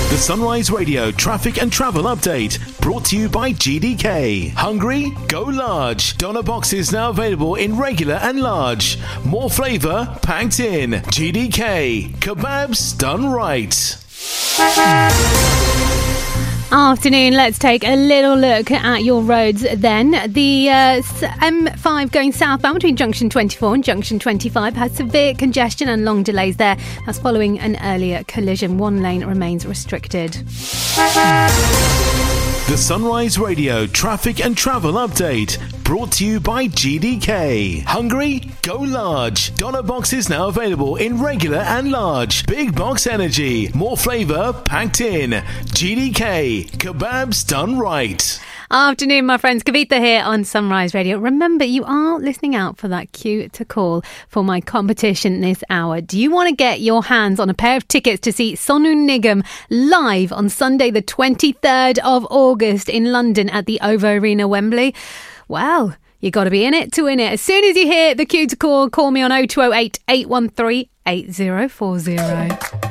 The Sunrise Radio traffic and travel update brought to you by GDK. Hungry? Go large. Doner boxes now available in regular and large. More flavour packed in. GDK. Kebabs done right. Afternoon, let's take a little look at your roads then. The M5 going southbound between Junction 24 and Junction 25 has severe congestion and long delays there. That's following an earlier collision. One lane remains restricted. The Sunrise Radio traffic and travel update brought to you by GDK. Hungry? Go large. Doner boxes now available in regular and large. Big box energy. More flavour packed in. GDK. Kebabs done right. Afternoon, my friends. Kavita here on Sunrise Radio. Remember, you are listening out for that cue to call for my competition this hour. Do you want to get your hands on a pair of tickets to see Sonu Nigam live on Sunday, the 23rd of August in London at the OVO Arena, Wembley? Well, you got to be in it to win it. As soon as you hear the cue to call me on 0208 813 8040.